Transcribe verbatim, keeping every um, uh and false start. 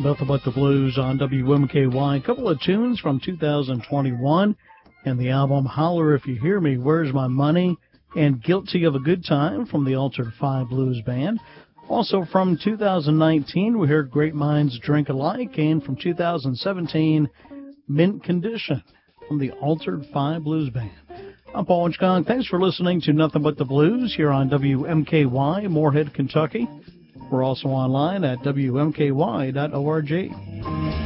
Nothing But the Blues on W M K Y. A couple of tunes from two thousand twenty-one and the album Holler If You Hear Me, Where's My Money, and Guilty of a Good Time from the Altered Five Blues Band. Also from two thousand nineteen, we heard Great Minds Drink Alike, and from two thousand seventeen, Mint Condition from the Altered Five Blues Band. I'm Paul Hitchcock. Thanks for listening to Nothing But the Blues here on W M K Y, Moorhead, Kentucky. We're also online at W M K Y dot org.